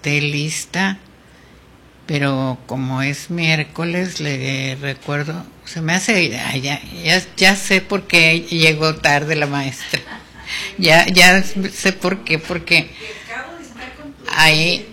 esté lista, pero como es miércoles, le recuerdo, se me hace, ya sé por qué llegó tarde la maestra. Ya sé por qué, porque ahí,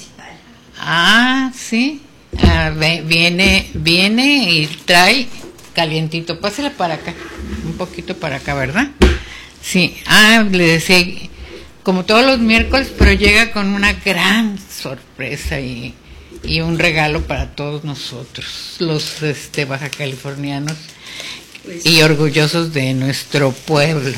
sí, viene y trae calientito. Pásela para acá, un poquito para acá, ¿verdad? Sí, le decía, como todos los miércoles, pero llega con una gran sorpresa y un regalo para todos nosotros, los baja californianos, pues, y orgullosos de nuestro pueblo.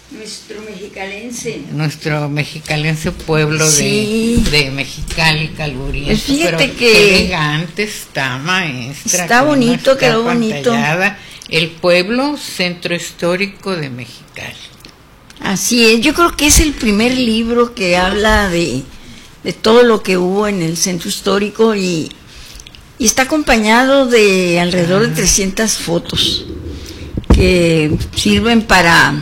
Nuestro mexicalense pueblo, sí, de Mexicali, Calburín. Pues fíjate, pero que qué elegante está, maestra. Está bonito, quedó bonito. El pueblo centro histórico de Mexicali. Así es, yo creo que es el primer libro que habla de todo lo que hubo en el centro histórico y está acompañado de alrededor de 300 fotos que sirven para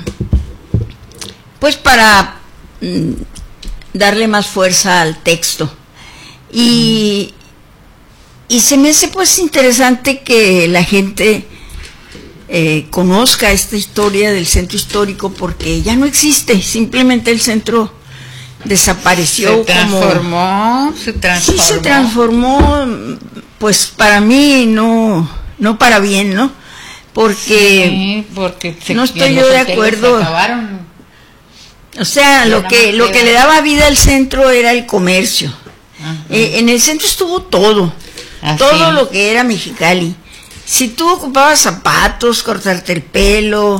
darle más fuerza al texto. Y se me hace pues interesante que la gente conozca esta historia del centro histórico, porque ya no existe, simplemente el centro desapareció. Se transformó. Sí, se transformó, pues para mí no para bien, ¿no? Porque, sí, no estoy yo de acuerdo. O sea, lo que le daba vida al centro era el comercio. En el centro estuvo todo lo que era Mexicali. Si tú ocupabas zapatos, cortarte el pelo,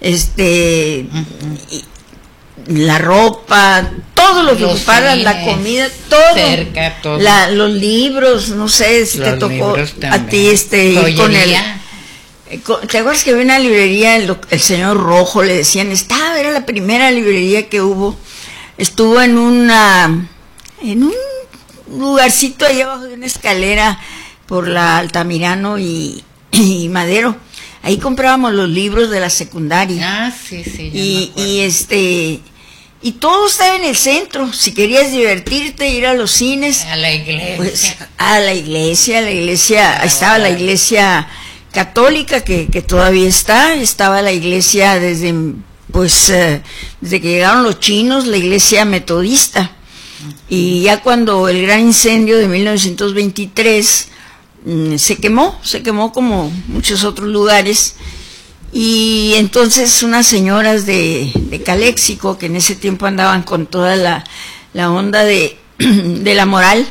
la ropa, todo lo que ocuparas, la comida, todo, cerca, todo. Los libros, no sé si te tocó a ti ir con el... ¿Te acuerdas que había una librería, el señor Rojo, le decían, era la primera librería que hubo, estuvo en un lugarcito ahí abajo de una escalera por la Altamirano y Madero? Ahí comprábamos los libros de la secundaria. Sí, y todo estaba en el centro. Si querías divertirte, ir a los cines, a la iglesia, pues a la iglesia, estaba la iglesia católica que todavía estaba la iglesia desde que llegaron los chinos, la iglesia metodista. Y ya cuando el gran incendio de 1923 se quemó como muchos otros lugares, y entonces unas señoras de Caléxico, que en ese tiempo andaban con toda la onda de la moral,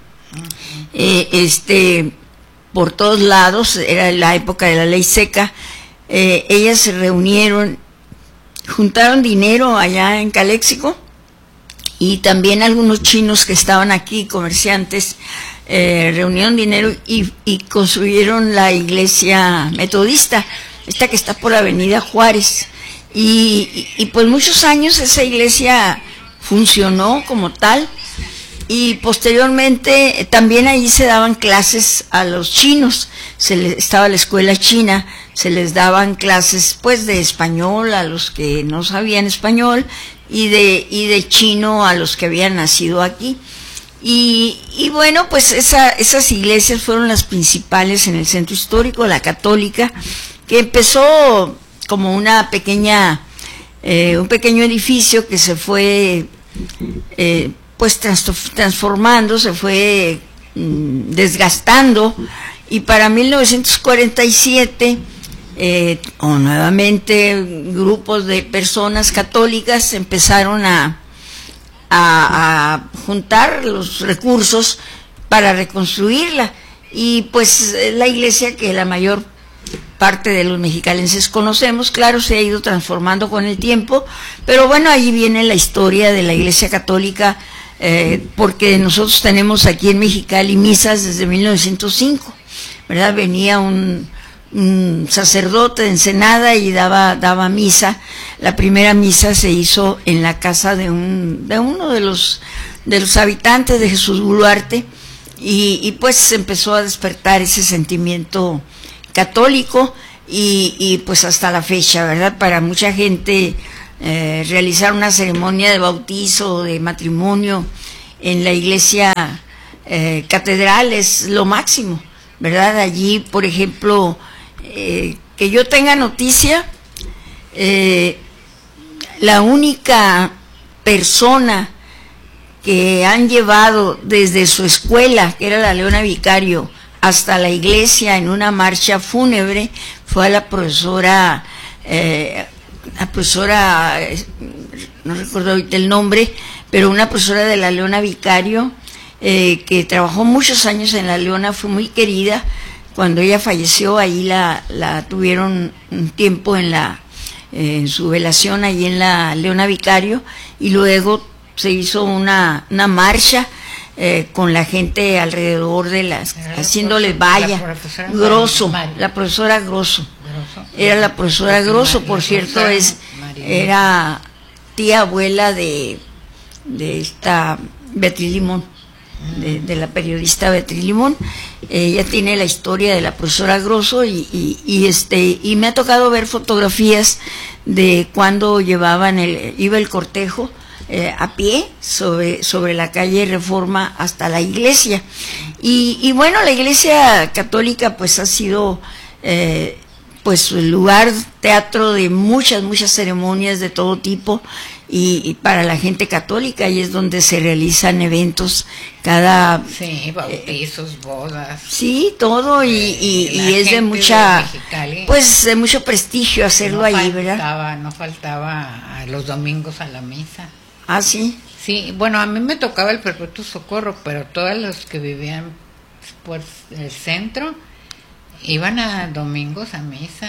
por todos lados, era la época de la ley seca, ellas se reunieron, juntaron dinero allá en Caléxico, y también algunos chinos que estaban aquí, comerciantes, reunieron dinero y construyeron la iglesia metodista, esta que está por la Avenida Juárez, y pues muchos años esa iglesia funcionó como tal. Y posteriormente también ahí se daban clases a los chinos, estaba la escuela china, se les daban clases pues de español a los que no sabían español y de chino a los que habían nacido aquí. Y bueno, pues esas iglesias fueron las principales en el centro histórico, la católica, que empezó como una pequeña, un pequeño edificio que se fue pues transformando, se fue desgastando, y para 1947 nuevamente grupos de personas católicas empezaron a juntar los recursos para reconstruirla, y pues la iglesia que la mayor parte de los mexicalenses conocemos, claro, se ha ido transformando con el tiempo, pero bueno, ahí viene la historia de la iglesia católica, porque nosotros tenemos aquí en Mexicali misas desde 1905, ¿verdad? Venía un sacerdote de Ensenada y daba misa. La primera misa se hizo en la casa de uno de los habitantes de Jesús Buluarte, y pues se empezó a despertar ese sentimiento católico, y pues hasta la fecha, ¿verdad? Para mucha gente realizar una ceremonia de bautizo o de matrimonio en la iglesia catedral es lo máximo, ¿verdad? Allí, por ejemplo, que yo tenga noticia, la única persona que han llevado desde su escuela, que era la Leona Vicario, hasta la iglesia en una marcha fúnebre, fue a la profesora, no recuerdo ahorita el nombre, pero una profesora de la Leona Vicario, que trabajó muchos años en la Leona, fue muy querida. Cuando ella falleció, ahí la tuvieron un tiempo en su velación ahí en la Leona Vicario, y luego se hizo una marcha con la gente alrededor de haciéndole valla. La profesora Grosso. Era la profesora Grosso, por cierto, era tía abuela de esta Beatriz Limón, de la periodista Beatriz Limón. Ella tiene la historia de la profesora Grosso y me ha tocado ver fotografías de cuando iba el cortejo a pie sobre la calle Reforma hasta la iglesia. Y bueno, la iglesia católica pues ha sido pues lugar, teatro de muchas ceremonias de todo tipo, y para la gente católica, y es donde se realizan eventos sí, bautizos, bodas, sí, todo, y es de mucha, pues de mucho prestigio hacerlo allí, ¿verdad? No faltaba a los domingos a la misa. Ah, sí. Sí, bueno, a mí me tocaba el Perpetuo Socorro, pero todos los que vivían por el centro iban a domingos a misa,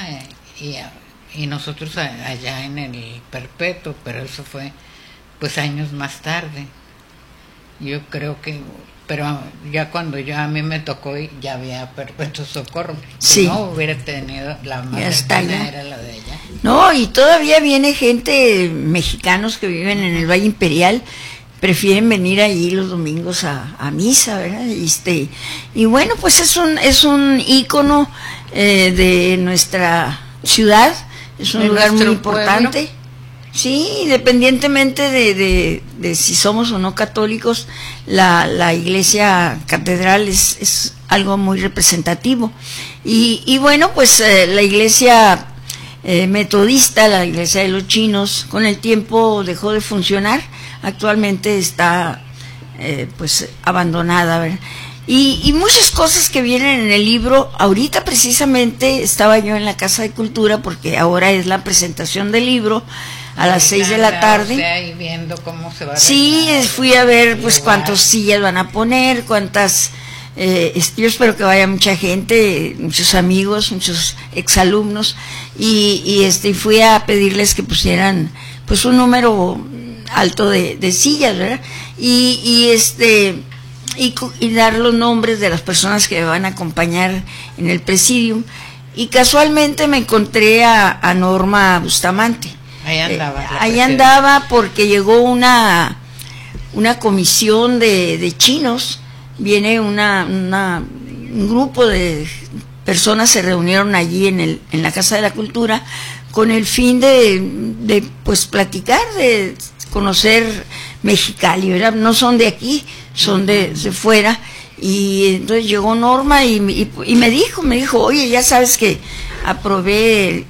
y nosotros allá en el Perpetuo, pero eso fue pues años más tarde. Yo creo que, pero ya cuando a mí me tocó, ya había Perpetuo Socorro. Sí. Si no hubiera tenido, la más cercana era la de ella. No, y todavía viene gente, mexicanos que viven en el Valle Imperial, prefieren venir allí los domingos a misa, ¿verdad? Y bueno, pues es un ícono de nuestra ciudad, es un lugar muy importante. Pueblo. Sí, independientemente de si somos o no católicos, la iglesia catedral es algo muy representativo. Y bueno, pues la iglesia metodista, la iglesia de los chinos, con el tiempo dejó de funcionar. Actualmente está pues abandonada, ¿verdad? Y muchas cosas que vienen en el libro. Ahorita precisamente estaba yo en la Casa de Cultura, porque ahora es la presentación del libro a las 6 de la tarde. O sea, y viendo cómo se va a sí, fui a ver pues cuántas sillas van a poner, cuántas. Yo espero que vaya mucha gente, muchos amigos, muchos exalumnos, y fui a pedirles que pusieran pues un número alto de sillas, ¿verdad? Y dar los nombres de las personas que me van a acompañar en el presidium. Y casualmente me encontré a Norma Bustamante. Ahí andaba porque llegó una comisión de chinos. Viene un grupo de personas, se reunieron allí en la Casa de la Cultura con el fin de pues platicar, de conocer Mexicali, ¿verdad? No son de aquí, son de fuera. Y entonces llegó Norma y me dijo, oye, ya sabes que aprobé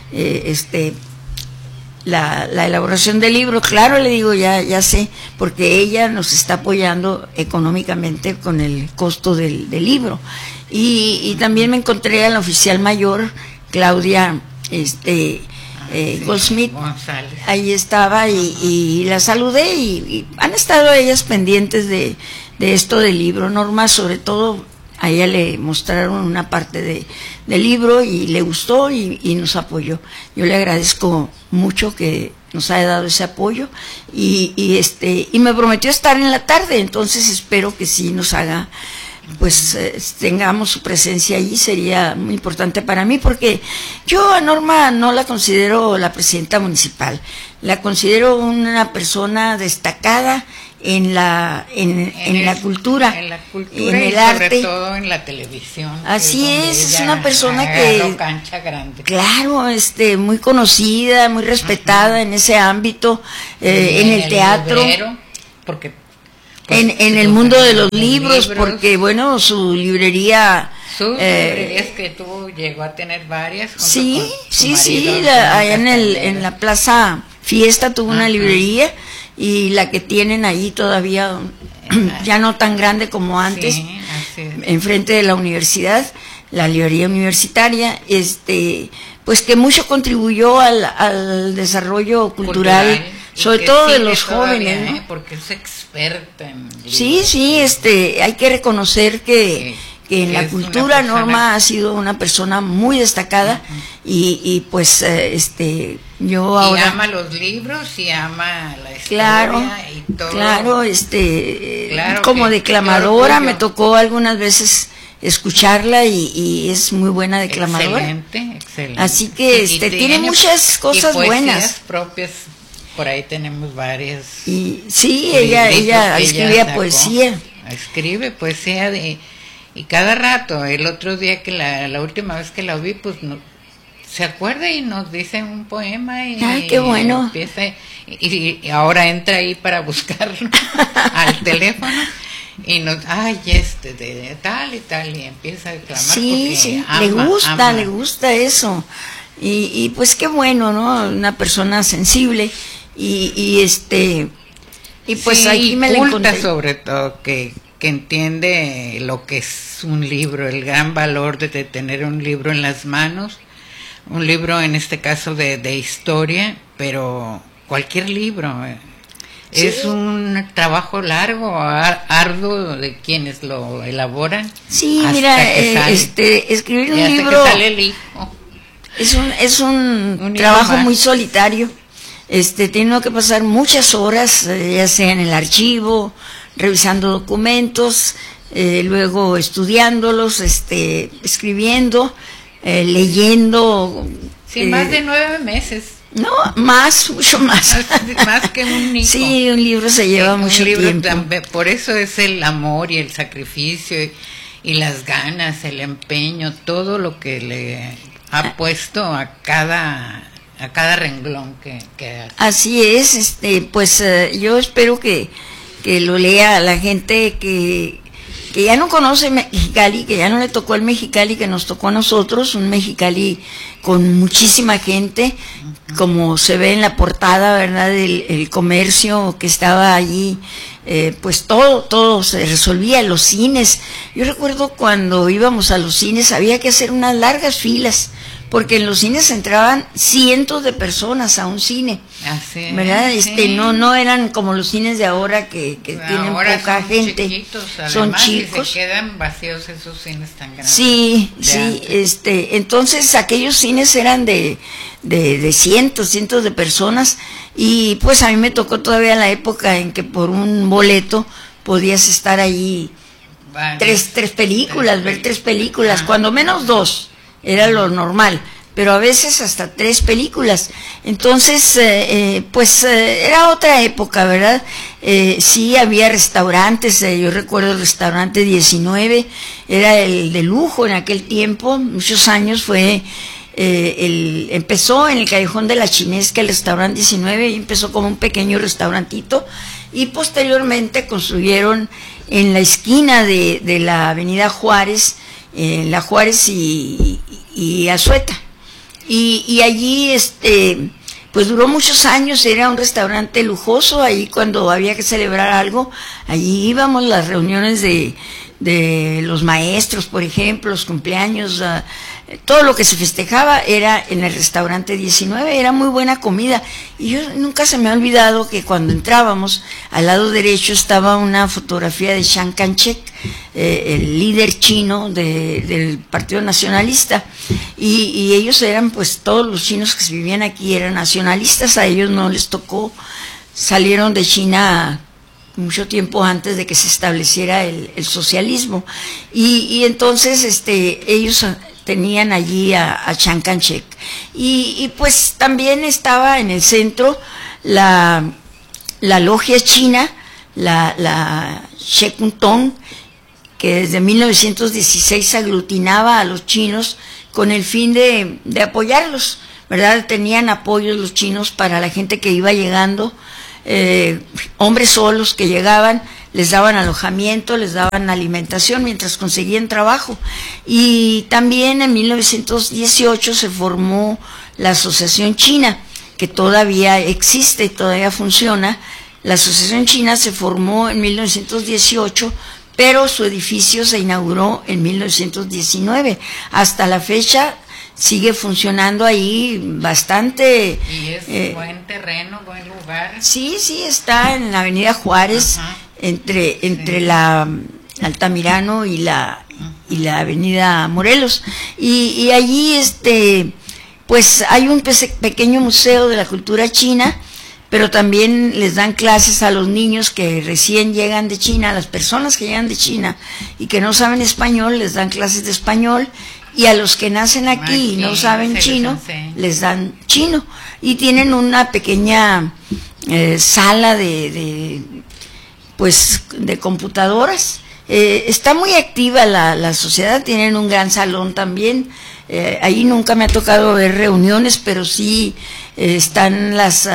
la elaboración del libro. Claro, le digo, ya sé, porque ella nos está apoyando económicamente con el costo del libro. Y también me encontré a la oficial mayor, Claudia Goldsmith. González. Ahí estaba y la saludé, y han estado ellas pendientes de esto del libro. Norma, sobre todo, a ella le mostraron una parte del libro y le gustó y nos apoyó. Yo le agradezco mucho que nos haya dado ese apoyo, y me prometió estar en la tarde, entonces espero que sí nos haga, pues tengamos su presencia allí. Sería muy importante para mí, porque yo a Norma no la considero la presidenta municipal, la considero una persona destacada en la cultura, en el y arte, sobre todo en la televisión. Así es una persona que cancha grande. Claro, muy conocida, muy respetada en ese ámbito, en el teatro. Librero, porque pues, en el mundo de los libros, porque bueno, su librería... Sus librerías que tuvo, llegó a tener varias. Sí, sí, marido, allá en la Plaza Fiesta tuvo una librería, y la que tienen ahí todavía, ya no tan grande como antes, sí, así es. enfrente de la universidad, la librería universitaria, pues que mucho contribuyó al desarrollo cultural, sobre todo de los jóvenes, ¿no? Porque es experta en libros. Sí, hay que reconocer que en la cultura Norma ha sido una persona muy destacada, y pues yo ahora... Y ama los libros y ama la historia, claro, y todo. Claro, Claro, como declamadora me tocó algunas veces escucharla, y es muy buena declamadora. Excelente. Así que tiene muchas cosas buenas. Propias, por ahí tenemos varias. Y sí, ella escribía poesía. Escribe poesía y cada rato. El otro día que la última vez que la vi, pues se acuerda y nos dice un poema, y ¡ay, qué bueno! Empieza, y ahora entra ahí para buscarlo al teléfono, y nos, de tal y tal, y empieza a declamar. Sí, ama. le gusta eso, y pues qué bueno, ¿no? Una persona sensible, y pues sí, aquí me la encontré. Sobre todo, que entiende lo que es un libro, el gran valor de tener un libro en las manos, un libro en este caso de historia, pero cualquier libro. Sí. Es un trabajo largo, arduo de quienes lo elaboran. Sí, mira, escribir un libro que sale el hijo. Es un trabajo muy solitario. Tiene que pasar muchas horas, ya sea en el archivo, revisando documentos, luego estudiándolos, escribiendo, leyendo. Sí, más de 9 meses. No, mucho más. Más que un hijo. Sí, un libro se lleva mucho tiempo. Por eso es el amor y el sacrificio y las ganas, el empeño, todo lo que le ha puesto a cada renglón que hace. Así es, pues yo espero que lo lea la gente que ya no conoce Mexicali, que ya no le tocó el Mexicali que nos tocó a nosotros, un Mexicali con muchísima gente, como se ve en la portada, ¿verdad? El comercio que estaba allí, pues todo se resolvía, los cines. Yo recuerdo cuando íbamos a los cines había que hacer unas largas filas, porque en los cines entraban cientos de personas a un cine, ¿verdad? Sí. No eran como los cines de ahora que tienen ahora poca gente, chiquitos, son chicos. Y se quedan vacíos esos cines tan grandes. Sí, entonces aquellos cines eran de cientos de personas, y pues a mí me tocó todavía la época en que por un boleto podías estar allí tres películas, ver 3 películas, cuando menos 2. Era lo normal, pero a veces hasta 3 películas. Entonces, pues era otra época, ¿verdad? Sí, había restaurantes, yo recuerdo el restaurante 19, era el de lujo en aquel tiempo, muchos años fue, empezó en el Callejón de la Chinesca, el restaurante 19, y empezó como un pequeño restaurantito, y posteriormente construyeron en la esquina de la avenida Juárez, la Juárez y Azueta, y allí pues duró muchos años, era un restaurante lujoso. Ahí cuando había que celebrar algo, allí íbamos, las reuniones de los maestros, por ejemplo, los cumpleaños, todo lo que se festejaba era en el restaurante 19, era muy buena comida, y yo nunca se me ha olvidado que cuando entrábamos, al lado derecho estaba una fotografía de Chiang Kai-shek, el líder chino del Partido Nacionalista, y ellos eran, pues todos los chinos que vivían aquí eran nacionalistas, a ellos no les tocó, salieron de China mucho tiempo antes de que se estableciera el socialismo, y entonces ellos tenían allí a Chiang Kai-shek, y pues también estaba en el centro la logia china, la Che Kung Tong, que desde 1916 aglutinaba a los chinos con el fin de apoyarlos, ¿verdad? Tenían apoyos los chinos para la gente que iba llegando, hombres solos que llegaban, les daban alojamiento, les daban alimentación mientras conseguían trabajo. Y también en 1918 se formó la Asociación China, que todavía existe y todavía funciona. La Asociación China se formó en 1918, pero su edificio se inauguró en 1919. Hasta la fecha sigue funcionando ahí bastante. Y es buen terreno, buen lugar. Sí, está en la Avenida Juárez, Ajá. entre la Altamirano y la Avenida Morelos. Y allí pues hay un pequeño museo de la cultura china, pero también les dan clases a los niños que recién llegan de China, a las personas que llegan de China y que no saben español, les dan clases de español, y a los que nacen aquí y no saben chino, les dan chino. Y tienen una pequeña sala de computadoras. Está muy activa la sociedad, tienen un gran salón también. Ahí nunca me ha tocado ver reuniones, pero sí están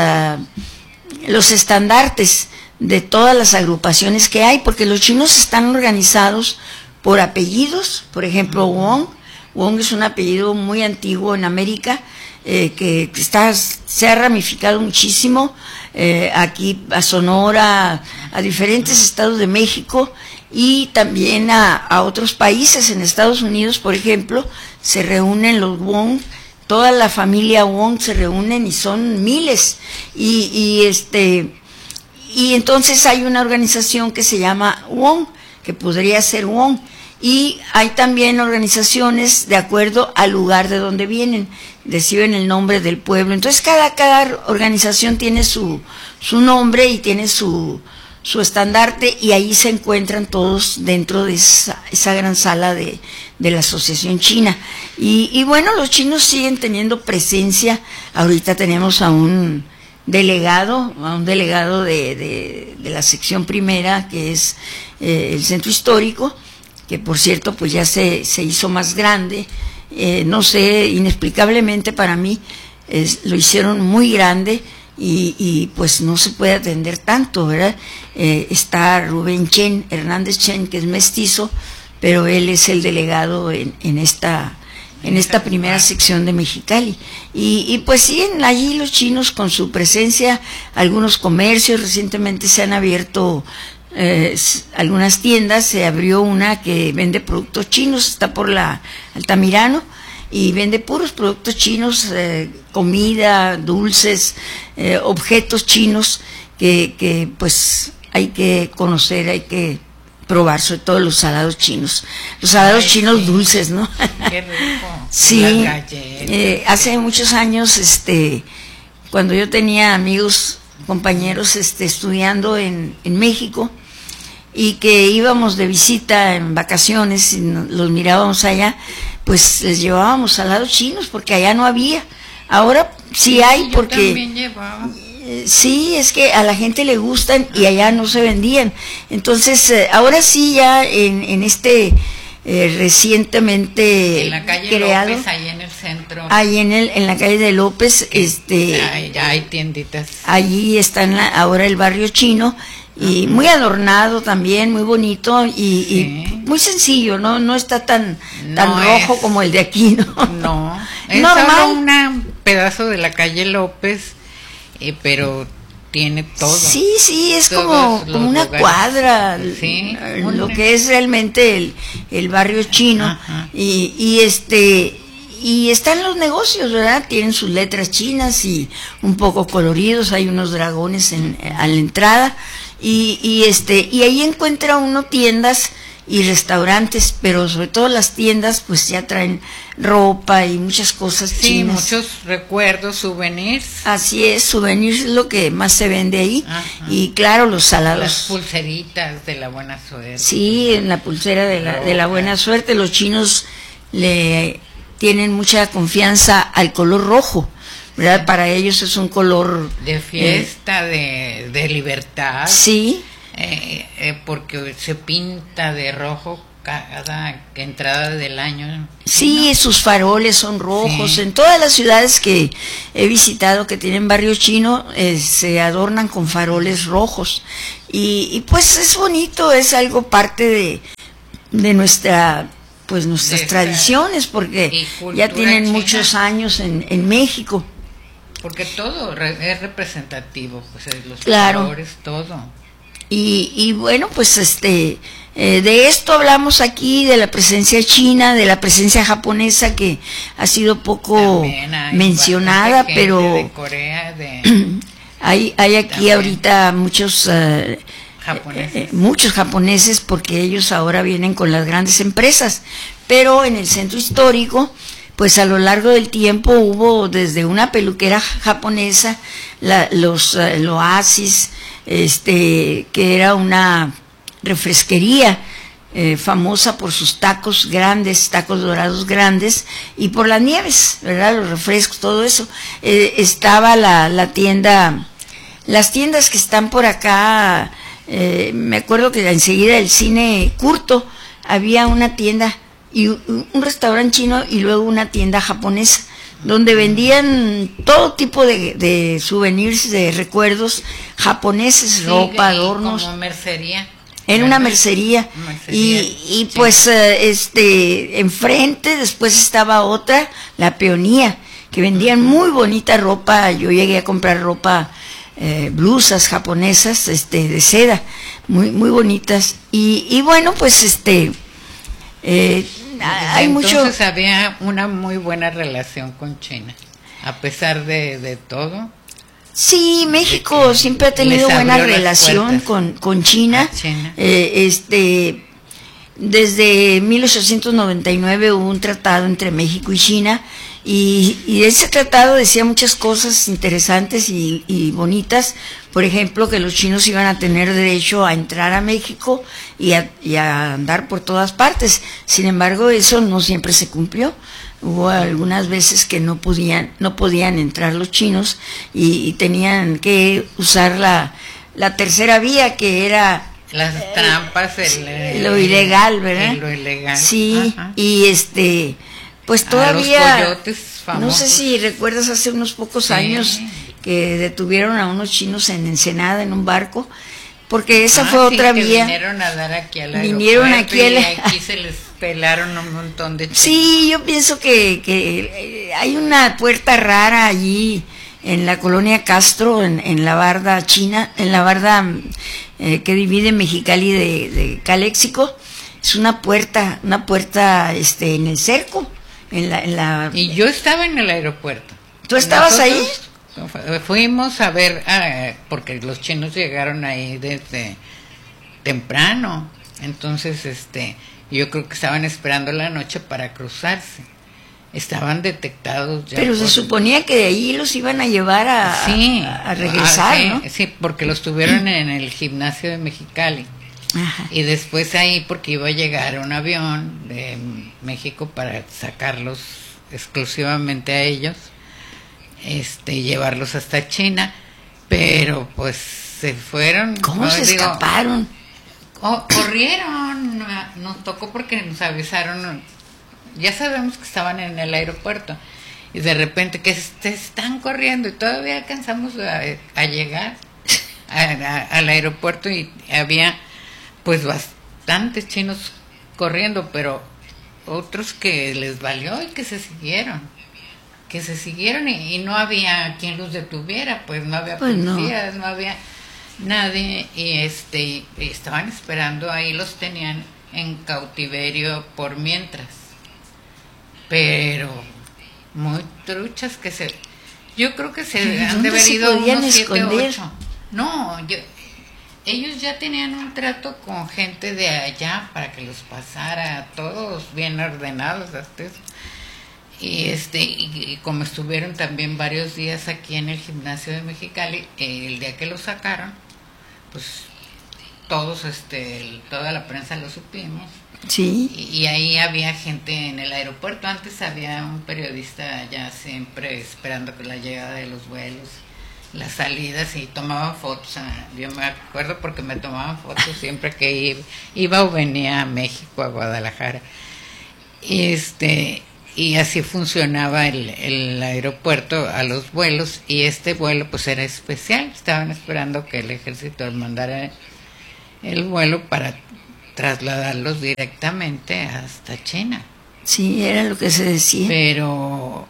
los estandartes de todas las agrupaciones que hay, porque los chinos están organizados por apellidos. Por ejemplo, Wong es un apellido muy antiguo en América, que se ha ramificado muchísimo, aquí a Sonora, a diferentes estados de México, y también a otros países. En Estados Unidos, por ejemplo, se reúnen los Wong, toda la familia Wong se reúnen y son miles, y entonces hay una organización que se llama Wong, que podría ser Wong, y hay también organizaciones de acuerdo al lugar de donde vienen, reciben el nombre del pueblo. Entonces cada organización tiene su nombre y tiene su estandarte, y ahí se encuentran todos dentro de esa gran sala de la Asociación China. Y bueno, los chinos siguen teniendo presencia. Ahorita tenemos a un delegado de la sección primera, que es el centro histórico, que por cierto pues ya se hizo más grande. No sé, inexplicablemente para mí lo hicieron muy grande, y pues no se puede atender tanto, ¿verdad? Está Rubén Hernández Chen, que es mestizo, pero él es el delegado en esta primera sección de Mexicali. Y pues siguen allí los chinos con su presencia, algunos comercios. Recientemente se han abierto algunas tiendas. Se abrió una que vende productos chinos, está por la Altamirano, y vende puros productos chinos, comida, dulces, objetos chinos que pues hay que conocer, hay que probar, sobre todo los salados chinos. Los salados chinos, sí, dulces, ¿no? Qué rico. Sí, hace muchos años, cuando yo tenía amigos, compañeros estudiando en México, y que íbamos de visita en vacaciones y los mirábamos allá, pues les llevábamos salados chinos, porque allá no había. Ahora sí hay, porque yo también llevaba. Sí, es que a la gente le gustan y allá no se vendían. Entonces, ahora sí, ya en recientemente en la calle creado, López, ahí en el centro. Ahí en la calle de López, ya hay tienditas. Allí está ahora el barrio chino, y muy adornado también, muy bonito, y muy sencillo, no está tan rojo como el de aquí, ¿no? No, es normal. Solo un pedazo de la calle López, pero tiene todo. Sí, es como una lugares, cuadra, sí, lo que es realmente el barrio chino. Ajá. Y están los negocios, ¿verdad? Tienen sus letras chinas y un poco coloridos, hay unos dragones a la entrada, y ahí encuentra uno tiendas y restaurantes, pero sobre todo las tiendas pues ya traen ropa y muchas cosas chinas. Sí, muchos recuerdos, souvenirs. Así es, souvenirs es lo que más se vende ahí. Ajá. Y claro, los salados. Las pulseritas de la buena suerte. Sí, en la pulsera de la buena suerte. Los chinos le tienen mucha confianza al color rojo, ¿verdad? Sí. Para ellos es un color de fiesta, de libertad. Sí. Porque se pinta de rojo cada entrada del año. Sí, ¿no? sus faroles son rojos. Sí. En todas las ciudades que he visitado que tienen barrio chino, se adornan con faroles rojos. Y pues es bonito, es algo parte de nuestra, pues nuestras De tradiciones, porque y ya cultura tienen china. muchos años en México. Porque todo es representativo, pues los Claro. colores, todo. Y bueno, pues de esto hablamos aquí, de la presencia china, de la presencia japonesa, que ha sido poco También hay mencionada, bastante gente pero de Corea, de hay aquí también. ahorita muchos japoneses. muchos japoneses, porque ellos ahora vienen con las grandes empresas, pero en el centro histórico, pues a lo largo del tiempo hubo desde una peluquera japonesa, el Oasis, que era una refresquería famosa por sus tacos grandes, tacos dorados grandes, y por las nieves, ¿verdad? Los refrescos, todo eso. Estaba la tienda, las tiendas que están por acá, me acuerdo que enseguida del cine Curto había una tienda y un restaurante chino y luego una tienda japonesa, donde vendían todo tipo de souvenirs, de recuerdos japoneses, Sí, ropa, y adornos. como mercería. En una mercería. Y Sí. pues enfrente después estaba otra, la Peonía, que vendían muy bonita ropa. Yo llegué a comprar ropa, blusas japonesas, de seda, muy muy bonitas. Y bueno, pues hay mucho. Entonces había una muy buena relación con China, a pesar de todo. Sí, México que siempre ha tenido les buena abrió las relación puertas con China. a China. Desde 1899 hubo un tratado entre México y China, y ese tratado decía muchas cosas interesantes y bonitas. Por ejemplo, que los chinos iban a tener derecho a entrar a México y a andar por todas partes. Sin embargo, eso no siempre se cumplió. Hubo algunas veces que no podían entrar los chinos y tenían que usar la tercera vía, que era Las trampas, lo ilegal, ¿verdad? Lo ilegal. Sí. Ajá. Y pues A todavía, los coyotes no sé famosos. si recuerdas hace unos pocos Sí. años que detuvieron a unos chinos en Ensenada en un barco, porque esa fue Sí, otra que vía. Vinieron a dar aquí al Vinieron aeropuerto aquí y al- aquí se les pelaron un montón de chinos. Sí, yo pienso que hay una puerta rara allí en la colonia Castro, en la barda china, en la barda que divide Mexicali de Caléxico. Es una puerta en el cerco, en la. Y yo estaba en el aeropuerto. ¿Tú estabas ahí? Fuimos a ver, porque los chinos llegaron ahí desde temprano. Entonces, yo creo que estaban esperando la noche para cruzarse. Estaban detectados ya. Pero se suponía que de ahí los iban a llevar a regresar, sí, ¿no? Sí, porque los tuvieron en el gimnasio de Mexicali. Ajá. Y después ahí, porque iba a llegar un avión de México para sacarlos exclusivamente a ellos, llevarlos hasta China, pero pues se fueron. ¿Cómo se escaparon? Corrieron, nos tocó porque nos avisaron, ya sabemos que estaban en el aeropuerto, y de repente que están corriendo, y todavía alcanzamos a llegar al aeropuerto, y había pues bastantes chinos corriendo, pero otros que les valió y que se siguieron y no había quien los detuviera, pues no había Pues no. policías, no había nadie, y y estaban esperando ahí, los tenían en cautiverio por mientras, pero muy truchas yo creo que se han de ¿Dónde haber se ido podían unos 7 esconder? 8. No, ellos ya tenían un trato con gente de allá para que los pasara, todos bien ordenados hasta eso. Y como estuvieron también varios días aquí en el gimnasio de Mexicali, el día que los sacaron, pues todos, toda la prensa lo supimos. Sí. Y ahí había gente en el aeropuerto. Antes había un periodista allá siempre esperando que la llegada de los vuelos las salidas y tomaban fotos. Yo me acuerdo porque me tomaban fotos siempre que iba o venía a México, a Guadalajara. Y así funcionaba el aeropuerto a los vuelos, y este vuelo pues era especial. Estaban esperando que el ejército mandara el vuelo para trasladarlos directamente hasta China. Sí, era lo que se decía. Pero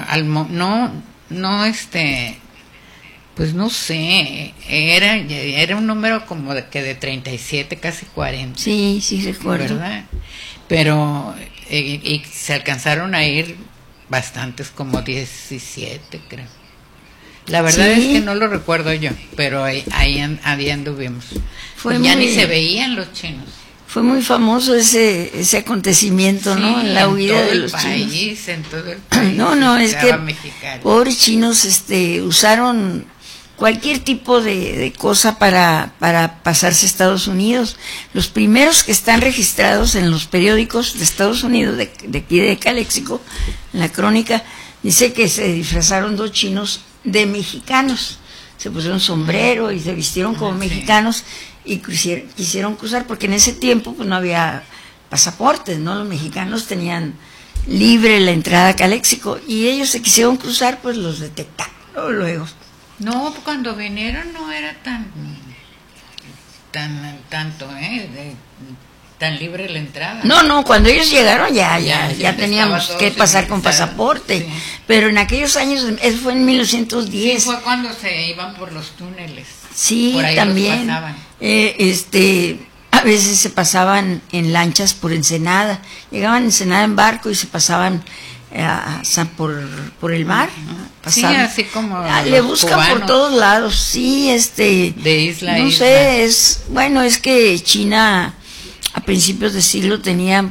pues no sé, era un número como de 37, casi 40. Sí, sí recuerdo. ¿Verdad? Pero y se alcanzaron a ir bastantes, como 17, creo. La verdad es que no lo recuerdo yo, pero ahí anduvimos. Ya ni se veían los chinos. Fue muy famoso ese acontecimiento, sí, ¿no? La huida de los chinos. En todo el país. No, es que pobres chinos usaron cualquier tipo de cosa para pasarse a Estados Unidos. Los primeros que están registrados en los periódicos de Estados Unidos, de aquí de Caléxico, en la crónica, dice que se disfrazaron 2 chinos de mexicanos. Se pusieron sombrero y se vistieron como mexicanos y quisieron cruzar, porque en ese tiempo pues no había pasaportes, ¿no? Los mexicanos tenían libre la entrada a Caléxico y ellos se quisieron cruzar, pues los detectaron luego. No, cuando vinieron no era tan libre la entrada. No, cuando ellos llegaron ya teníamos que pasar con pasaporte, sí. Pero en aquellos años, eso fue en 1910. Sí, fue cuando se iban por los túneles. Sí, por ahí también. A veces se pasaban en lanchas por Ensenada, llegaban a Ensenada en barco y se pasaban por el mar. Sí, así como le buscan cubanos por todos lados. Sí, de isla no isla. Sé, es que China a principios de siglo tenía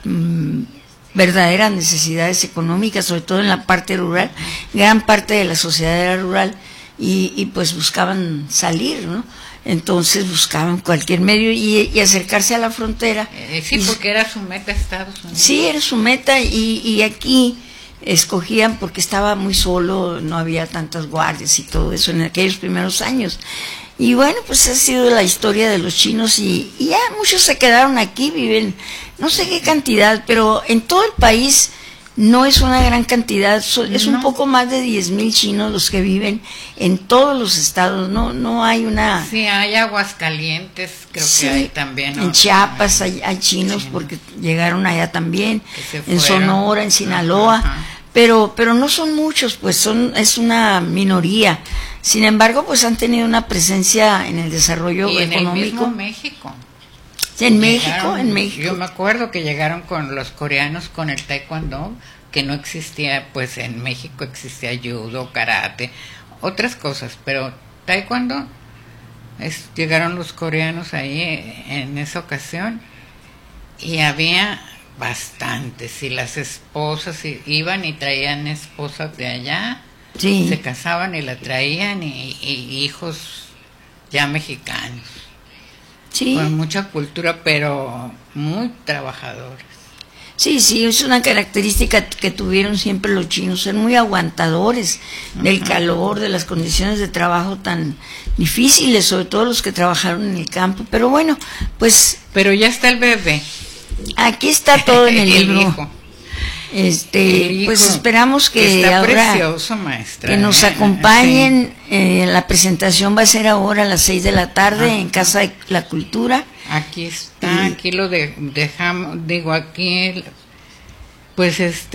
verdaderas necesidades económicas, sobre todo en la parte rural. Gran parte de la sociedad era rural y pues buscaban salir, ¿no? Entonces buscaban cualquier medio y acercarse a la frontera. Sí, porque era su meta Estados Unidos. Sí, era su meta y aquí escogían porque estaba muy solo, no había tantas guardias y todo eso en aquellos primeros años. Y bueno, pues ha sido la historia de los chinos y ya muchos se quedaron aquí, viven no sé qué cantidad, pero en todo el país no es una gran cantidad, es un poco más de 10,000 chinos los que viven en todos los estados, no hay una... Sí, hay Aguascalientes, creo que hay también, ¿no? En Chiapas hay chinos porque llegaron allá también, en Sonora, en Sinaloa, pero no son muchos, pues es una minoría. Sin embargo, pues han tenido una presencia en el desarrollo y económico. En el mismo México. En México. Yo me acuerdo que llegaron con los coreanos con el taekwondo, que no existía, pues en México existía judo, karate, otras cosas, pero taekwondo, llegaron los coreanos ahí en esa ocasión y había bastantes, y las esposas iban y traían esposas de allá, sí. Se casaban y la traían y hijos ya mexicanos. Sí. Con mucha cultura, pero muy trabajadores. Sí, es una característica que tuvieron siempre los chinos, ser muy aguantadores del calor, de las condiciones de trabajo tan difíciles, sobre todo los que trabajaron en el campo. Pero bueno, pues... Pero ya está el bebé. Aquí está todo en el libro. Hijo. Pues esperamos que está ahora precioso, maestra, que nos acompañen. Sí. La presentación va a ser ahora a las 6 de la tarde en Casa de la Cultura. Aquí está, aquí lo dejamos, digo, aquí, pues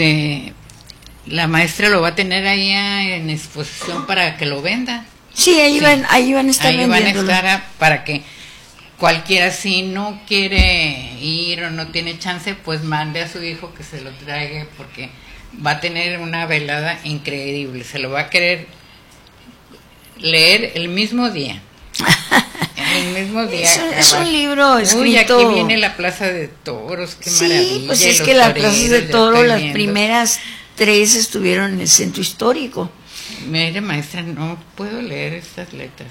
la maestra lo va a tener ahí en exposición para que lo venda. Sí, ahí van a estar vendiéndolo. Ahí van a estar para que cualquiera, si no quiere ir o no tiene chance, pues mande a su hijo que se lo traiga, porque va a tener una velada increíble, se lo va a querer leer el mismo día. El mismo día. Es un libro escrito... Uy, aquí viene la Plaza de Toros, qué maravilla. Sí, pues es que la Plaza de Toros, las primeras 3 estuvieron en el centro histórico. Mire, maestra, no puedo leer estas letras.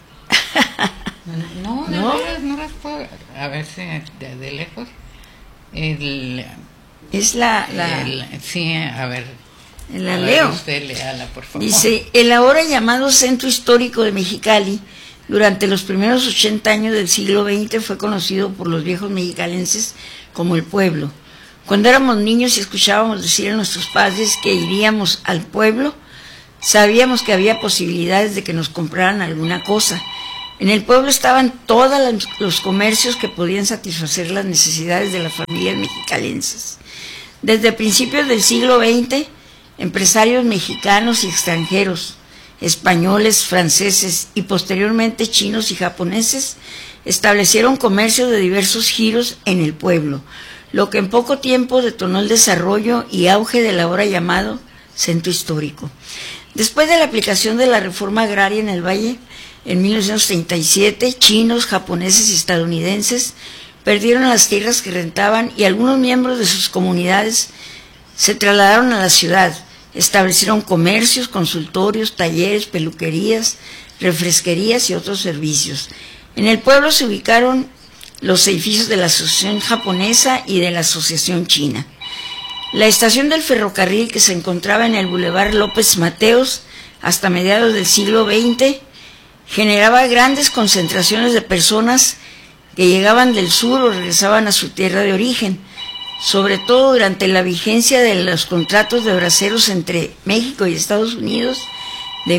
No las puedo. A ver si de lejos. Es sí, a ver. La leo. Usted léala, por favor. Dice, el ahora llamado Centro Histórico de Mexicali, durante los primeros 80 años del siglo XX fue conocido por los viejos mexicalenses como el pueblo. Cuando éramos niños y escuchábamos decir a nuestros padres que iríamos al pueblo, sabíamos que había posibilidades de que nos compraran alguna cosa. En el pueblo estaban todos los comercios que podían satisfacer las necesidades de las familias mexicalenses. Desde principios del siglo XX, empresarios mexicanos y extranjeros, españoles, franceses y posteriormente chinos y japoneses establecieron comercios de diversos giros en el pueblo, lo que en poco tiempo detonó el desarrollo y auge del ahora llamado Centro Histórico. Después de la aplicación de la reforma agraria en el Valle, en 1937, chinos, japoneses y estadounidenses perdieron las tierras que rentaban y algunos miembros de sus comunidades se trasladaron a la ciudad. Establecieron comercios, consultorios, talleres, peluquerías, refresquerías y otros servicios. En el pueblo se ubicaron los edificios de la Asociación Japonesa y de la Asociación China. La estación del ferrocarril, que se encontraba en el Boulevard López Mateos hasta mediados del siglo XX, generaba grandes concentraciones de personas que llegaban del sur o regresaban a su tierra de origen, sobre todo durante la vigencia de los contratos de braceros entre México y Estados Unidos de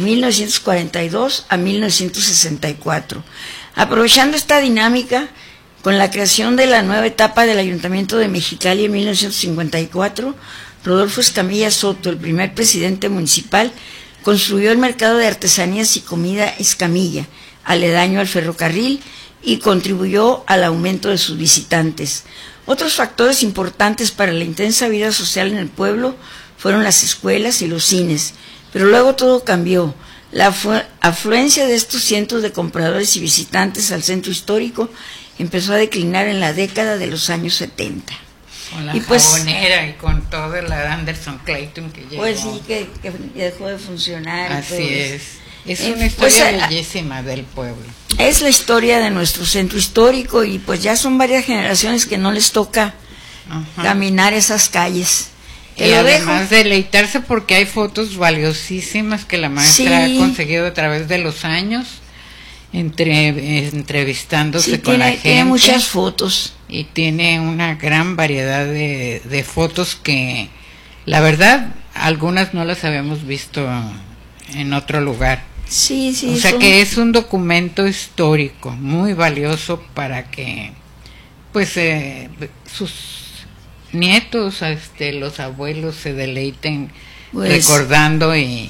1942 a 1964. Aprovechando esta dinámica, con la creación de la nueva etapa del Ayuntamiento de Mexicali en 1954, Rodolfo Escamilla Soto, el primer presidente municipal, construyó el mercado de artesanías y comida Escamilla, aledaño al ferrocarril, y contribuyó al aumento de sus visitantes. Otros factores importantes para la intensa vida social en el pueblo fueron las escuelas y los cines, pero luego todo cambió. La afluencia de estos cientos de compradores y visitantes al centro histórico empezó a declinar en la década de los años 70. Con la Jabonera y con toda la Anderson Clayton que llegó. Pues sí, que dejó de funcionar. Así es. Es una historia bellísima del pueblo. Es la historia de nuestro centro histórico y pues ya son varias generaciones que no les toca caminar esas calles. Y además deleitarse porque hay fotos valiosísimas que la maestra ha conseguido a través de los años, entrevistándose con la gente. Tiene muchas fotos. Y tiene una gran variedad de fotos que, la verdad, algunas no las habíamos visto en otro lugar. Sí, sí. O sea que es un documento histórico muy valioso para que, pues, sus nietos, los abuelos se deleiten recordando y